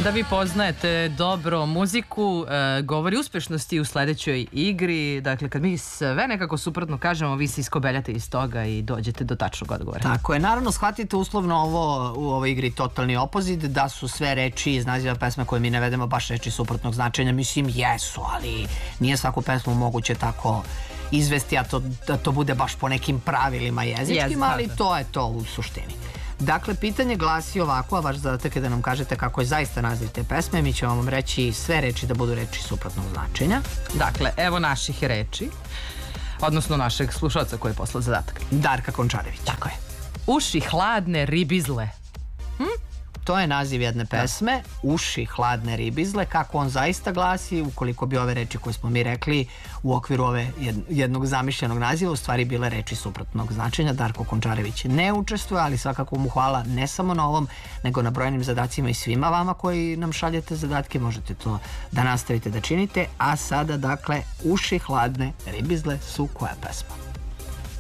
Da vi poznajete dobro muziku, govori uspešnosti u sledećoj igri. Dakle, kad mi sve nekako suprotno kažemo, vi se iskobeljate iz toga i dođete do tačnog odgovora. Tako je, naravno shvatite uslovno ovo u ovoj igri totalni opozit, da su sve reči iz naziva pesme koje mi navedemo baš reči suprotnog značenja. Mislim, jesu, ali nije svaku pesmu moguće tako izvesti, a da to bude baš po nekim pravilima jezičkim, ali to je to u suštini. Dakle, pitanje glasi ovako, a vaš zadatak je da nam kažete kako je zaista naziv te pesme. Mi ćemo vam reći sve reči da budu reči suprotnog značenja. Dakle, evo naših reči, odnosno našeg slušalca koji je poslao zadatak. Darka Končarević. Tako je. Uši hladne ribizle. To je naziv jedne pesme, Uši hladne ribizle. Kako on zaista glasi, ukoliko bi ove reči koje smo mi rekli u okviru ove jednog zamišljenog naziva u stvari bile reči suprotnog značenja. Darko Končarević ne učestvuje, ali svakako mu hvala ne samo na ovom, nego na brojnim zadacima i svima vama koji nam šaljete zadatke. Možete to da nastavite da činite. A sada, dakle, Uši hladne ribizle su koja pesma?